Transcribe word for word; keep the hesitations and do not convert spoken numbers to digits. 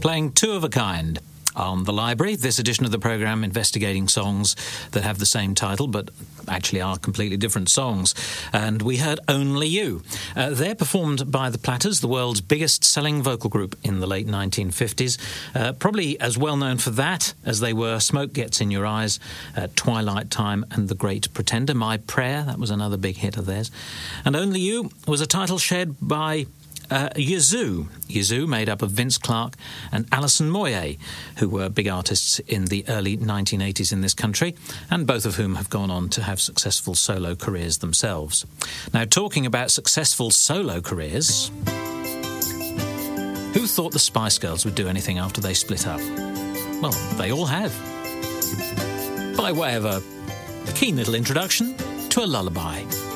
playing Two of a Kind on The Library, this edition of the programme investigating songs that have the same title but actually are completely different songs. And we heard Only You. Uh, they're performed by the Platters, the world's biggest selling vocal group in the late nineteen fifties. Uh, probably as well known for that as they were Smoke Gets in Your Eyes, uh, Twilight Time and The Great Pretender. My Prayer, that was another big hit of theirs. And Only You was a title shared by Uh, Yazoo. Yazoo, made up of Vince Clarke and Alison Moyet, who were big artists in the early nineteen eighties in this country, and both of whom have gone on to have successful solo careers themselves. Now, talking about successful solo careers, who thought the Spice Girls would do anything after they split up? Well, they all have. By way of a keen little introduction to a lullaby.